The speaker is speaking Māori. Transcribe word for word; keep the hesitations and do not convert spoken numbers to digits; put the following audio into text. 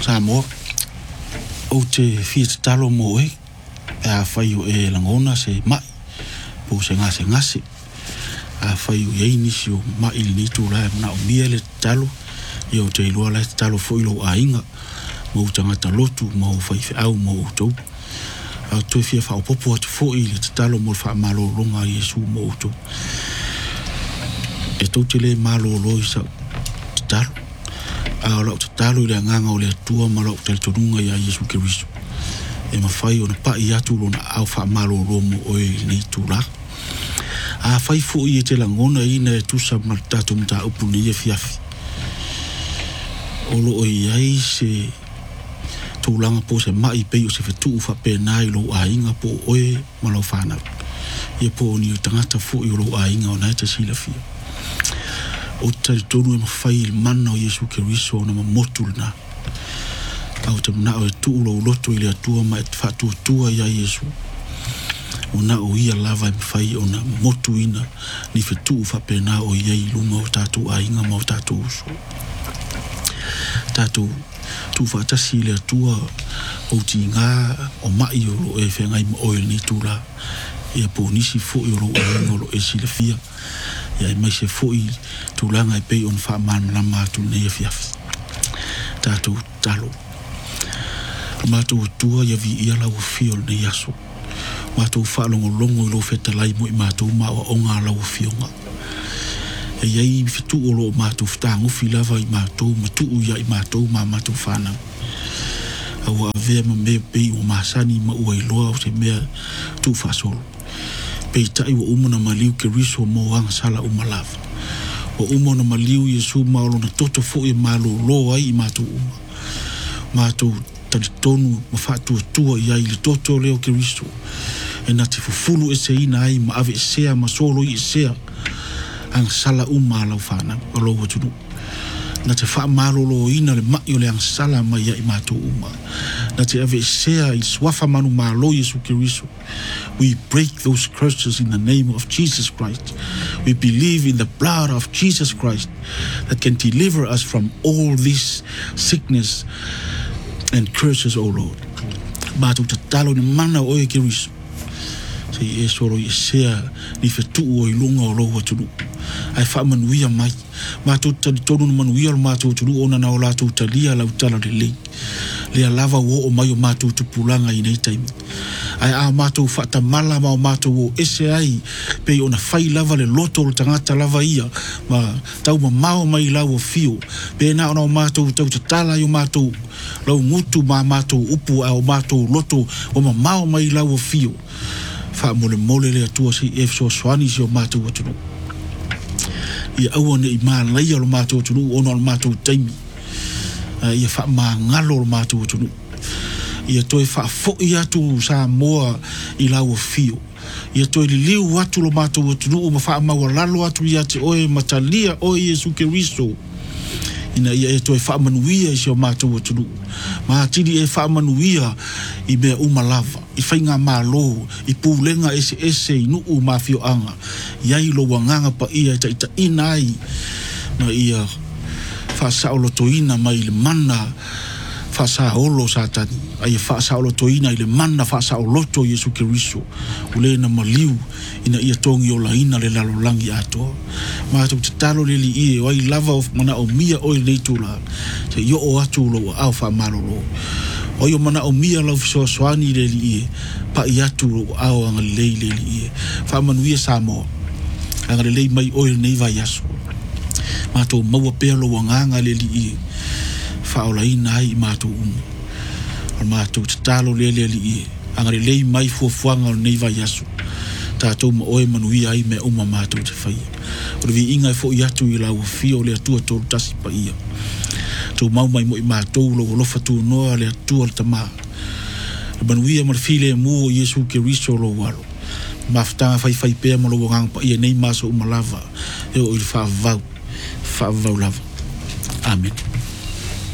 Samoa o te fia te talo mo e a whai o e langona se mai po se ngase ngase a whai o iei nisi o mai li nitu rai na o mia le talo i o te ilua le talo fo ilo a inga mo tangata lotu mo whai whi au mo tau a toi fia whao popo atu fo i le talo mo wha malo longa i Yesu mo tau e tau te le malo loi sa te talo a lau te talo i le nganga o le atua ma lau te tonunga i a Yesu Keriso e ma whai o na pa i atu lo na au wha malo lomo o e nei tūra a whai fo i e te langona i na e tusa ma tatu mta upu ni e fiafi o lo o i ai se tūlanga po se mai pei o se whetu ufa pe nai lo a inga po oe ma lau whanau i e po o ni o tangata fo i o lo a inga o nai te sila fia o tari tonu e ma whai il mana o Yesu Keriso na ma motul na au te mana o e tuu lo loto i le atua ma e whatu tua i a Yesu o na o ia lava e ma whai o na motu ina ni whetu ufa pe na o iei lunga o tatu a inga ma o tatu uso tatu tu whatasi le atua o ti ngā o mai o lo e whengai ma oil ni tūra e a po nisi fo i o lo e o lo e sila fia ia mai se fo i tūlanga e pei on wha man la mātu nei a fiafi tātou talo mātou tua ia vi ia lau fiol nei aso mātou whalongo longo i lo feta lai mo i mātou maua o ngā lau fionga e iei fitu o lo mātou whtangu fi lava i mātou matu ia i mātou ma mātou whanau au a vea ma mea pei o māsani ma ua i loa o se mea tu whasolo pei tai wa umona maliu Keriso mo wanga sala umalawa wa umona maliu Yesu maolo na toto fo e malo loa i mātou uma mātou tani tonu ma whātua tua i ai le toto leo Keriso e na te fufulu e se ina ai ma ave e sea ma solo i e sea ang sala uma lau whana o lo watunu na te wha malo lo ina le mai o le ang sala mai ia i mātou uma na te ave sea i swafa manu malo Yesu Keriso we break those curses in the name of Jesus Christ we believe in the blood of Jesus Christ that can deliver us from all this sickness and curses, O Lord mātou ta talo ni mana o e Keriso se e soro i sea ni whetu o i lunga o lo watunu ai wha manuia mai mātou tali tonu na manuia o mātou tunu o na nao lātou talia lau tala le lei lea lava o o mai o mātou tupulanga i nei taimi ai a mātou whata mala ma o mātou o ese ai pei o na whai lava le loto o tangata lava ia ma tau ma mao mai lau o fio pe na o na o mātou tau ta tala i o mātou lau ngutu ma mātou upu a o mātou loto o ma mao mai lau o fio wha mole mole le atua si e so swani si o mātou atunu ia aua ne i maa leia lo mātou atunu ono lo mātou taimi ia wha maa ngalo lo mātou atunu ia toi wha fo i atu sa moa i lau o fio ia toi li liu atu lo mātou atunu o ma wha maua lalo atu i ate oe matalia o Yesu Keriso ina ia e toi wha manuia i si o mātou atunu ma tiri e wha manuia i mea umalava i whainga mālo i pūlenga ese ese i nuu mafio anga iai lo wanganga pa ia ta ita inai na ia wha saolo toina mai le mana wha saolo satani ai wha saolo toina i le mana wha saolo to Yesu Keriso ule na maliu ina ia tongi o laina le lalo langi ato ma tu te talo le li ie wai lava of mana o mia o nei tula se yo o atu lo au wha malolo o yo mana o mia lau fiso swani le li ie pa i atu lo au anga lei le li ie wha manuia Samoa anga le lei mai o nei vai aso ma to maua pea lo wanganga le li ie wha o laina ai ma to umu ma tu te talo le le li ie anga le lei mai fuafuanga o nei vai aso tātou ma oe manuia ai me uma mātou te whai. O vi inga e fo i atu i lau fio le atua tōru tasi pa ia. Tō mau mai mo i mātou lo lofa tū noa le atua le tamaa. Le manuia ma le file e mua o Yesu Keriso lo walo. Mafutanga whai whai pēr ma lo wangang pa ia nei maso umalava. E o i le whaavau. Whaavau lava. Amen.